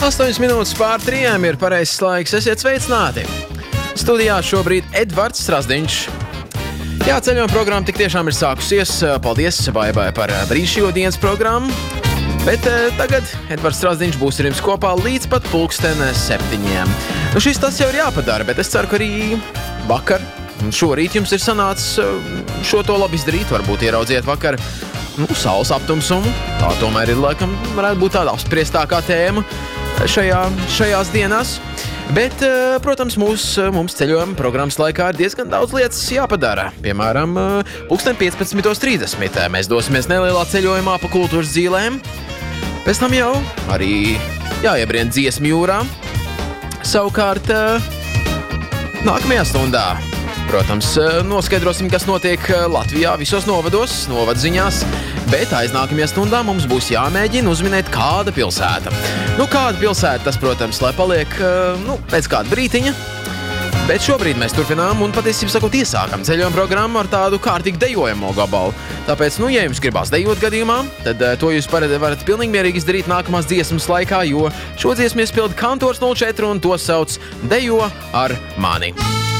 8 minūtes pār 3 ir pareizs laiks. Esiet sveicināti! Studijā šobrīd Edvards Strasdiņš. Jā, ceļojuma programma tik tiešām ir sākusies. Paldies, bye par brīžšķīgo dienas programmu. Bet tagad Edvards Strasdiņš būs ar jums kopā līdz pat 7:00. Nu, šis tas jau ir jāpadara, bet es ceru, ka arī vakar un šorīt jums ir sanācis šo to labi izdarīt. Varbūt ieraudziet vakar saules aptumsumu. Tā tomēr ir, laikam, varētu būt tāda apspriestākā tēma šajās dienās. Bet, protams, mums ceļojuma programmas laikā ir diezgan daudz lietas jāpadara. Piemēram, 15:30 mēs dosimies nelielā ceļojumā pa kultūras dzīlēm. Pēc tam jau arī jāiebrien dziesmu jūrā. Savukārt, nākamajā stundā, protams, noskaidrosim, kas notiek Latvijā visos novados, novadziņās, bet aiznākamajā stundā mums būs jāmēģina uzminēt kāda pilsēta. Kāda pilsēta, tas, protams, lai paliek, pēc kāda brītiņa, bet šobrīd mēs turpinām un patiesībā sakot iesākam ceļojuma programmu ar tādu kārtīgu dejojamo gabalu. Tāpēc, ja jums gribās dejot gadījumā, tad to jūs varat pilnīgi mierīgi izdarīt nākamās dziesmas laikā, jo šo dziesmu iespilda Kantors 04 un to sauc Dejo ar mani.